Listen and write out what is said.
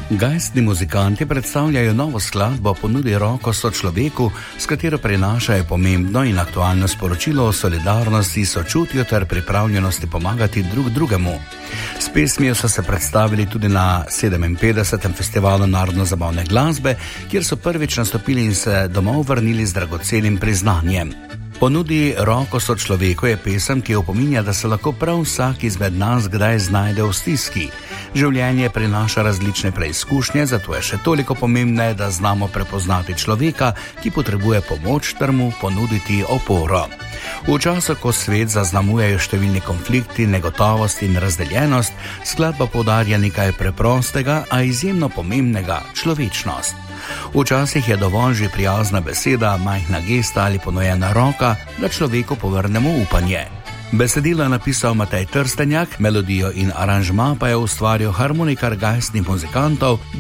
Geistni muzikanti predstavljajo novo skladbo Ponudi roko sočloveku, s katero prinašajo pomembno in aktualno sporočilo o solidarnosti, sočutju ter pripravljenosti pomagati drug drugemu. S pesmijo so se predstavili tudi na 57. festivalu narodno-zabavne glasbe, kjer so prvič nastopili in se domov vrnili z dragocenim priznanjem. Ponudi roko sočloveku je pesem, ki opominja, da se lahko prav vsak izmed nas kdaj znajde v stiski. Življenje prinaša različne preizkušnje, zato je še toliko pomembneje, da znamo prepoznati človeka, ki potrebuje pomoč, ter mu ponuditi oporo. V času, ko svet zaznamujejo številni konflikti, negotovost in razdeljenost, skladba poudarja nekaj preprostega, a izjemno pomembnega: človečnost. Včasih je dovolj že prijazna beseda, majhna gesta ali ponujena roka, da človeku povrnemo upanje. Besedilo je napisal Matej Trstenjak, melodijo in aranžma pa je ustvaril harmonikar geistnih muzikantov